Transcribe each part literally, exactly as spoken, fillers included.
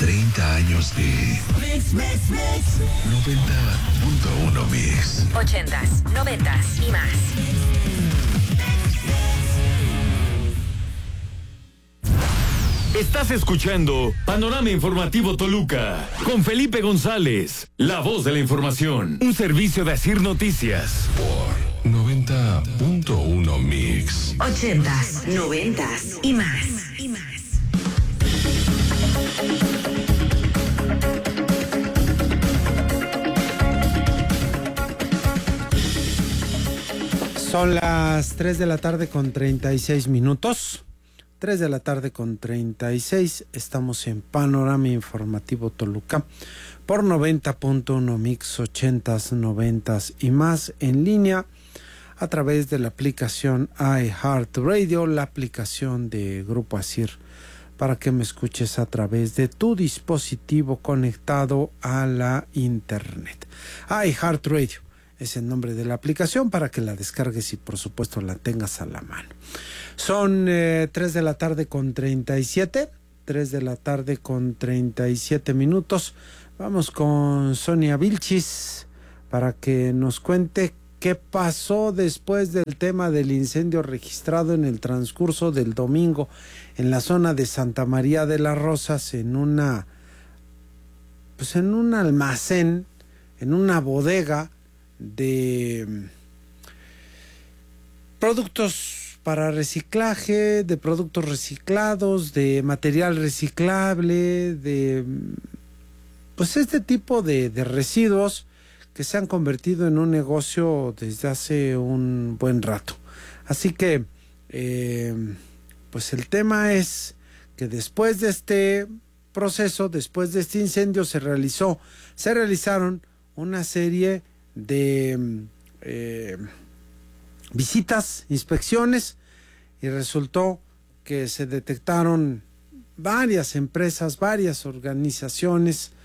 treinta años de Mix, Mix, Mix. noventa punto uno Mix. ochentas, noventas y más. Estás escuchando Panorama Informativo Toluca con Felipe González, la voz de la información. Un servicio de Asir Noticias. Por noventa punto uno Mix. ochentas, noventas y más. Y más. Son las tres de la tarde con treinta y seis minutos. tres de la tarde con treinta y seis. Estamos en Panorama Informativo Toluca por noventa punto uno Mix, ochentas, noventas y más, en línea a través de la aplicación iHeartRadio, la aplicación de Grupo Asir, para que me escuches a través de tu dispositivo conectado a la internet. iHeartRadio es el nombre de la aplicación para que la descargues y por supuesto la tengas a la mano. Son eh, tres de la tarde con treinta y siete, tres de la tarde con treinta y siete minutos. Vamos con Sonia Vilchis para que nos cuente qué pasó después del tema del incendio registrado en el transcurso del domingo en la zona de Santa María de las Rosas, en una, pues en un almacén, en una bodega de productos para reciclaje, de productos reciclados, de material reciclable, de pues este tipo de, de residuos que se han convertido en un negocio desde hace un buen rato. Así que eh, pues el tema es que después de este proceso, después de este incendio, se realizó, se realizaron una serie de eh, visitas, inspecciones, y resultó que se detectaron varias empresas, varias organizaciones,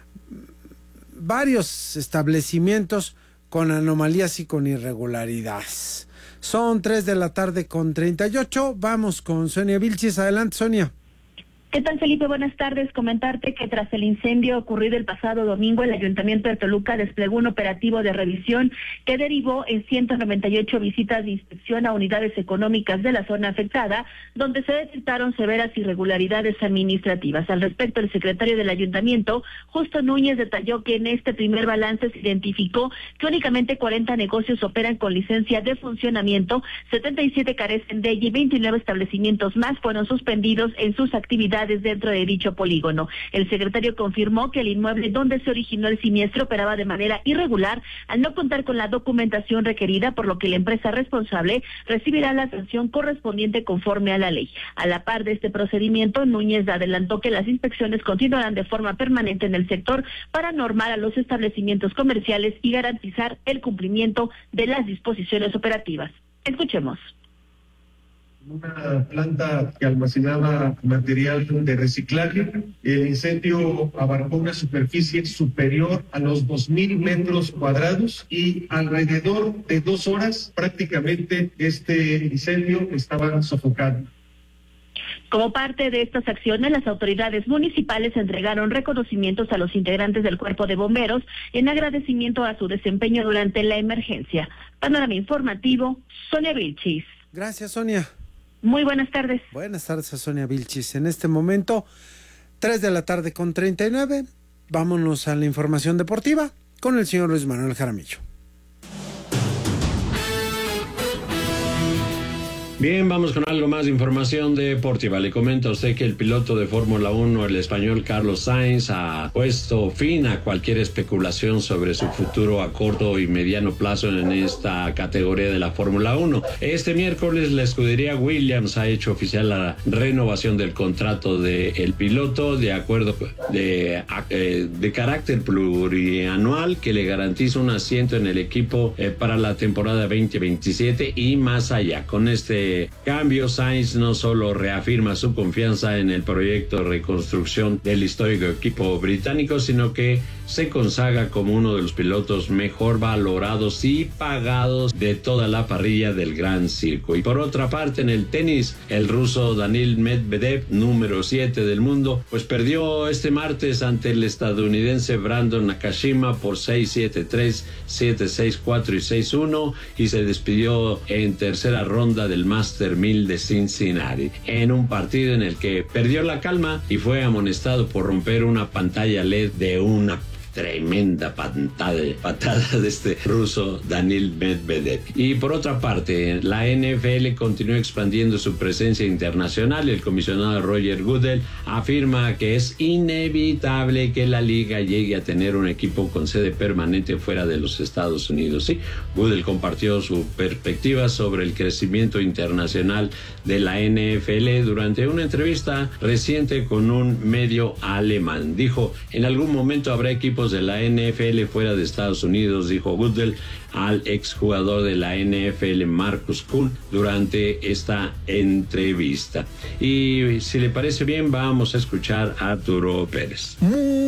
varios establecimientos con anomalías y con irregularidades. Son tres de la tarde con treinta y ocho. Vamos con Sonia Vilchis. Adelante, Sonia. ¿Qué tal, Felipe? Buenas tardes. Comentarte que tras el incendio ocurrido el pasado domingo, el Ayuntamiento de Toluca desplegó un operativo de revisión que derivó en ciento noventa y ocho visitas de inspección a unidades económicas de la zona afectada, donde se detectaron severas irregularidades administrativas. Al respecto, el secretario del Ayuntamiento, Justo Núñez, detalló que en este primer balance se identificó que únicamente cuarenta negocios operan con licencia de funcionamiento, setenta y siete carecen de ella y veintinueve establecimientos más fueron suspendidos en sus actividades dentro de dicho polígono. El secretario confirmó que el inmueble donde se originó el siniestro operaba de manera irregular al no contar con la documentación requerida, por lo que la empresa responsable recibirá la sanción correspondiente conforme a la ley. A la par de este procedimiento, Núñez adelantó que las inspecciones continuarán de forma permanente en el sector para normar a los establecimientos comerciales y garantizar el cumplimiento de las disposiciones operativas. Escuchemos. Una planta que almacenaba material de reciclaje. El incendio abarcó una superficie superior a los dos mil metros cuadrados y alrededor de dos horas prácticamente este incendio estaba sofocado. Como parte de estas acciones, las autoridades municipales entregaron reconocimientos a los integrantes del Cuerpo de Bomberos en agradecimiento a su desempeño durante la emergencia. Panorama Informativo, Sonia Vilchis. Gracias, Sonia. Muy buenas tardes. Buenas tardes a Sonia Vilchis. En este momento, tres de la tarde con treinta y nueve. Vámonos a la información deportiva con el señor Luis Manuel Jaramillo. Bien, vamos con algo más de información deportiva. Le comento a usted que el piloto de Fórmula uno, el español Carlos Sainz, ha puesto fin a cualquier especulación sobre su futuro a corto y mediano plazo en esta categoría de la Fórmula uno. Este miércoles la escudería Williams ha hecho oficial la renovación del contrato del piloto de acuerdo de, de carácter plurianual que le garantiza un asiento en el equipo para la temporada veinte veintisiete y más allá. Con este este cambio, Sainz no solo reafirma su confianza en el proyecto de reconstrucción del histórico equipo británico, sino que se consagra como uno de los pilotos mejor valorados y pagados de toda la parrilla del Gran Circo. Y por otra parte, en el tenis, el ruso Daniil Medvedev, número siete del mundo, pues perdió este martes ante el estadounidense Brandon Nakashima por seis siete tres, siete seis cuatro y seis uno, y se despidió en tercera ronda del Master mil de Cincinnati, en un partido en el que perdió la calma y fue amonestado por romper una pantalla L E D de una tremenda patada, patada de este ruso Daniil Medvedev. Y por otra parte, la N F L continúa expandiendo su presencia internacional. El comisionado Roger Goodell afirma que es inevitable que la liga llegue a tener un equipo con sede permanente fuera de los Estados Unidos. Sí, Goodell compartió su perspectiva sobre el crecimiento internacional de la N F L durante una entrevista reciente con un medio alemán. Dijo: en algún momento habrá equipos de la N F L fuera de Estados Unidos, dijo Goodell al exjugador de la N F L Marcus Kuhn durante esta entrevista. Y si le parece bien, vamos a escuchar a Arturo Pérez.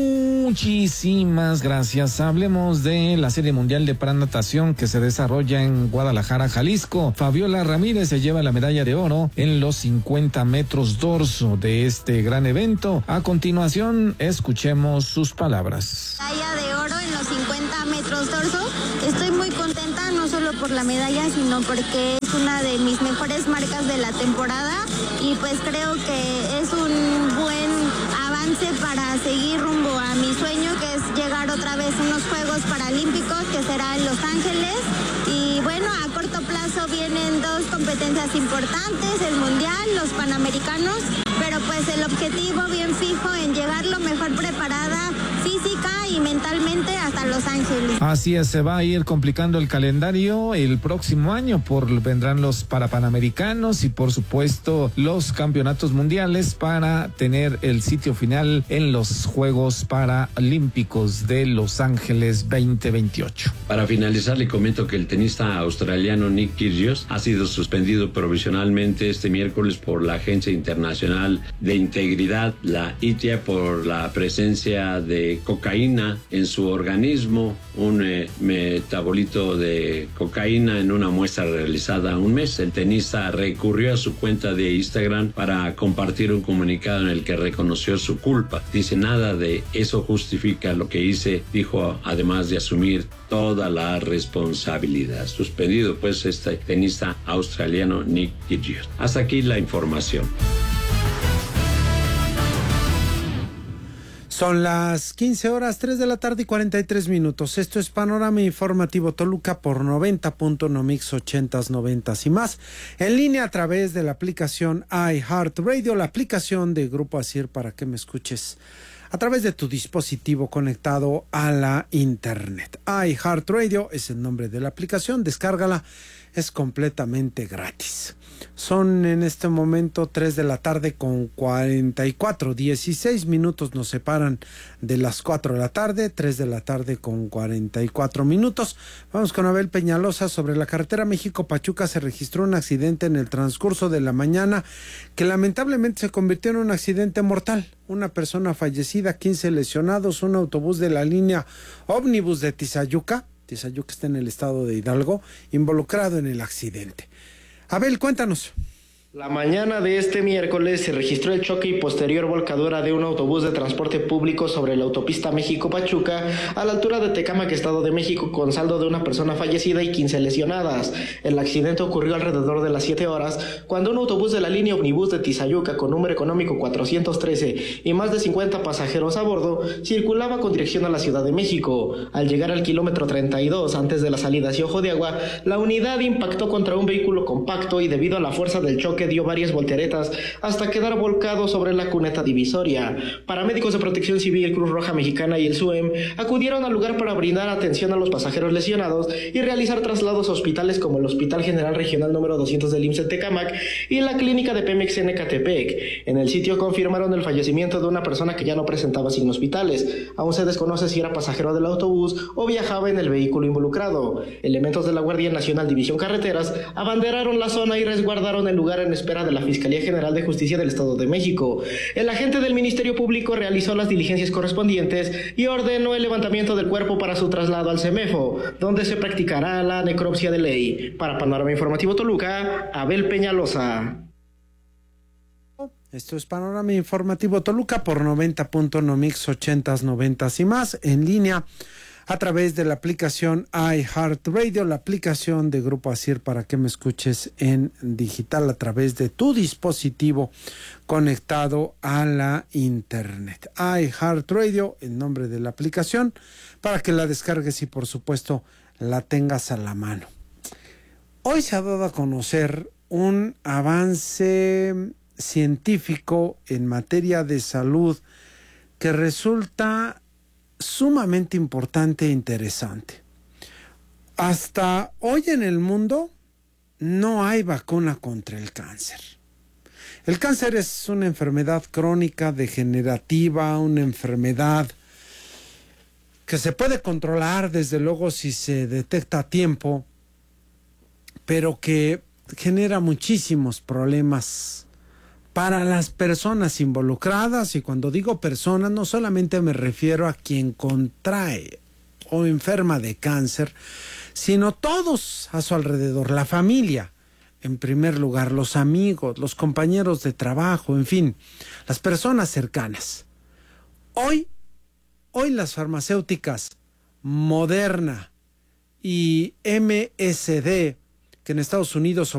Muchísimas gracias. Hablemos de la Serie Mundial de Paranatación que se desarrolla en Guadalajara, Jalisco. Fabiola Ramírez se lleva la medalla de oro en los cincuenta metros dorso de este gran evento. A continuación, escuchemos sus palabras. Medalla de oro en los cincuenta metros dorso. Estoy muy contenta, no solo por la medalla, sino porque es una de mis mejores marcas de la temporada y pues creo que es un buen avance para seguir rumbo a mi sueño, que es llegar otra vez a unos Juegos Paralímpicos, que será en Los Ángeles. Y bueno, a corto plazo vienen dos competencias importantes, el Mundial, los Panamericanos, pero pues el objetivo bien fijo en llegar lo mejor preparada física y mentalmente hasta Los Ángeles. Así es, se va a ir complicando el calendario el próximo año, por vendrán los Parapanamericanos y por supuesto los campeonatos mundiales para tener el sitio final en los Juegos Paralímpicos de Los Ángeles veinte veintiocho. Para finalizar, le comento que el tenista australiano Nick Kyrgios ha sido suspendido provisionalmente este miércoles por la Agencia Internacional de Integridad, la I T I A, por la presencia de cocaína en su organismo, un eh, metabolito de cocaína en una muestra realizada un mes. El tenista recurrió a su cuenta de Instagram para compartir un comunicado en el que reconoció su culpa. Dice: nada de eso justifica lo que hice, dijo, además de asumir toda la responsabilidad. Suspendido pues este tenista australiano Nick Kyrgios. Hasta aquí la información. Son las quince horas, tres de la tarde y cuarenta y tres minutos. Esto es Panorama Informativo Toluca por noventa punto uno Mix ochentas, noventas y más. En línea a través de la aplicación iHeartRadio, la aplicación de Grupo Asir para que me escuches a través de tu dispositivo conectado a la internet. iHeartRadio es el nombre de la aplicación, descárgala, es completamente gratis. Son en este momento tres de la tarde con cuarenta y cuatro, dieciséis minutos nos separan de las cuatro de la tarde, tres de la tarde con cuarenta y cuatro minutos. Vamos con Abel Peñalosa. Sobre la carretera México-Pachuca se registró un accidente en el transcurso de la mañana que lamentablemente se convirtió en un accidente mortal. Una persona fallecida, quince lesionados, un autobús de la línea ómnibus de Tizayuca, Tizayuca está en el estado de Hidalgo, involucrado en el accidente. Abel, cuéntanos. La mañana de este miércoles se registró el choque y posterior volcadura de un autobús de transporte público sobre la autopista México-Pachuca a la altura de Tecámac, Estado de México, con saldo de una persona fallecida y quince lesionadas. El accidente ocurrió alrededor de las siete horas cuando un autobús de la línea ómnibus de Tizayuca con número económico cuatrocientos trece y más de cincuenta pasajeros a bordo circulaba con dirección a la Ciudad de México. Al llegar al kilómetro treinta y dos antes de la salida hacia Ojo de Agua, la unidad impactó contra un vehículo compacto y debido a la fuerza del choque choque dio varias volteretas hasta quedar volcado sobre la cuneta divisoria. Paramédicos de Protección Civil, Cruz Roja Mexicana y el S U E M acudieron al lugar para brindar atención a los pasajeros lesionados y realizar traslados a hospitales como el Hospital General Regional número doscientos del I M S S en Tecámac y la clínica de Pemex en Ecatepec. En el sitio confirmaron el fallecimiento de una persona que ya no presentaba signos vitales. Aún se desconoce si era pasajero del autobús o viajaba en el vehículo involucrado. Elementos de la Guardia Nacional División Carreteras abanderaron la zona y resguardaron el lugar en espera de la Fiscalía General de Justicia del Estado de México. El agente del Ministerio Público realizó las diligencias correspondientes y ordenó el levantamiento del cuerpo para su traslado al CEMEFO, donde se practicará la necropsia de ley. Para Panorama Informativo Toluca, Abel Peñalosa. Esto es Panorama Informativo Toluca por noventa punto uno Mix ochentas, noventas y más, en línea a través de la aplicación iHeartRadio, la aplicación de Grupo Asir para que me escuches en digital a través de tu dispositivo conectado a la internet. iHeartRadio, el nombre de la aplicación, para que la descargues y por supuesto la tengas a la mano. Hoy se ha dado a conocer un avance científico en materia de salud que resulta sumamente importante e interesante. Hasta hoy en el mundo no hay vacuna contra el cáncer. El cáncer es una enfermedad crónica, degenerativa, una enfermedad que se puede controlar, desde luego, si se detecta a tiempo, pero que genera muchísimos problemas para las personas involucradas. Y cuando digo personas, no solamente me refiero a quien contrae o enferma de cáncer, sino todos a su alrededor, la familia, en primer lugar, los amigos, los compañeros de trabajo, en fin, las personas cercanas. Hoy, hoy las farmacéuticas Moderna y M S D, que en Estados Unidos